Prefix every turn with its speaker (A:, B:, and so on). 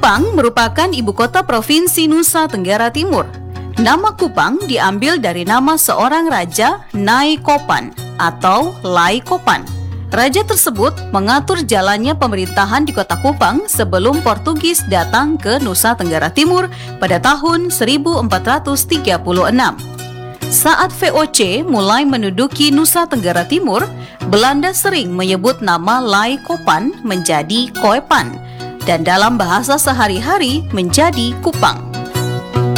A: Kupang merupakan ibu kota provinsi Nusa Tenggara Timur. Nama Kupang diambil dari nama seorang raja, Nai Kopan atau Lai Kopan. Raja tersebut mengatur jalannya pemerintahan di kota Kupang sebelum Portugis datang ke Nusa Tenggara Timur pada tahun 1436. Saat VOC mulai menduduki Nusa Tenggara Timur, Belanda sering menyebut nama Lai Kopan menjadi Koepan dan dalam bahasa sehari-hari menjadi Kupang.